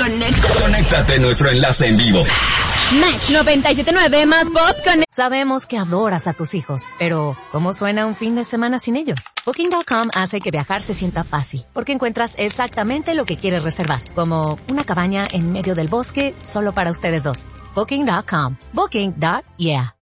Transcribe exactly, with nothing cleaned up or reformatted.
Conecta. Conéctate a nuestro enlace en vivo. Match noventa y siete punto nueve más Pop Connect. Sabemos que adoras a tus hijos, pero ¿cómo suena un fin de semana sin ellos? Booking punto com hace que viajar se sienta fácil, porque encuentras exactamente lo que quieres reservar, como una cabaña en medio del bosque solo para ustedes dos. Booking punto com. Booking. Yeah.